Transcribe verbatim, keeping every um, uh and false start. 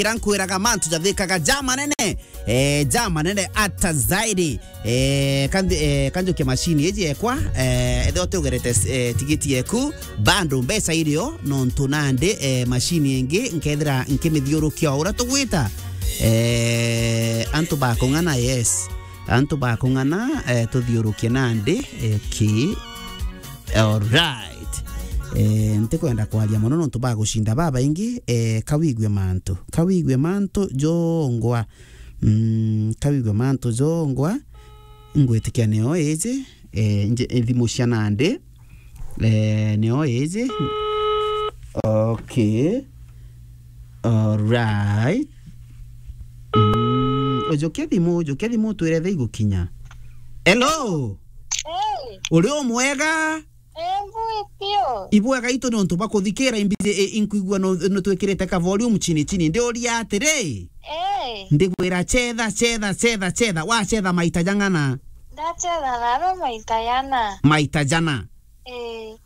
Irankuiraga mantu jathikaga jama nene eh jama nene ata zaidi eh kandi eh kanjo ke machine eji ekwa eh edo tugerete eh, tigiti yeku bando mbesa irio non tunande eh machine yengi nkedra nkemidhioro kya ura tugwita eh antu ba kongana yes antu ba kongana eh tudhioro kenande eh, ki all right. Eh ntekwenda kwalia mono nontu ba gushinda baba ingi eh kawigwe mantu kawigwe mantu jongwa mm kawigwe mantu jongwa ngwetikia neo eje eh nje ethimushanande eh neo eje okay all right mm ojo kedimo ojo kedimo tuereve igukinya hello hey uri omwega Pio. Ibwa gaito nontu bakuthikira imbize inkuigwa no, no twekirete ka volume chini chini ndi uri atire Eh. Ndigwira chetha chetha chetha chetha wa chetha maita jangana Ndachetha naro maita yana. maita jana Eh.